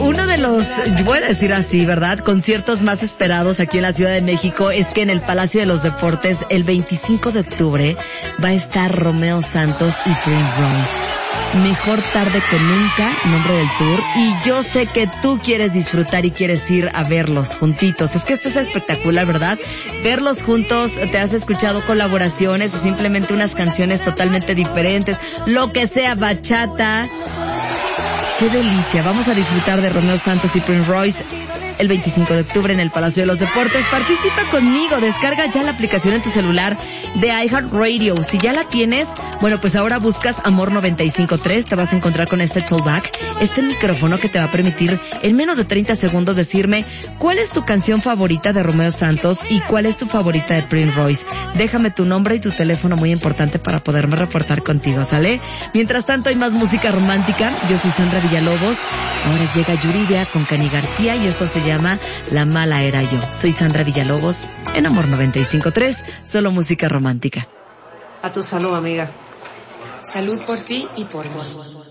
uno de los, voy a decir así, ¿verdad?, conciertos más esperados aquí en la Ciudad de México es que en el Palacio de los Deportes, el 25 de octubre, va a estar Romeo Santos y Prince Royce. Mejor tarde que nunca, nombre del tour. Y yo sé que tú quieres disfrutar y quieres ir a verlos juntitos. Es que esto es espectacular, ¿verdad? Verlos juntos, te has escuchado colaboraciones o simplemente unas canciones totalmente diferentes. Lo que sea, bachata. ¡Qué delicia! Vamos a disfrutar de Romeo Santos y Prince Royce el 25 de octubre en el Palacio de los Deportes. Participa conmigo, descarga ya la aplicación en tu celular de iHeartRadio. Si ya la tienes, bueno, pues ahora buscas Amor 95.3, te vas a encontrar con este tollback, este micrófono que te va a permitir en menos de 30 segundos decirme cuál es tu canción favorita de Romeo Santos y cuál es tu favorita de Prince Royce. Déjame tu nombre y tu teléfono, muy importante para poderme reportar contigo, ¿sale? Mientras tanto hay más música romántica. Yo soy Sandra Villalobos. Ahora llega Yuridia con Cani García y esto se llama La Mala Era Yo. Soy Sandra Villalobos en Amor 95.3, solo música romántica. A tu salud, amiga. Salud por ti y por mí.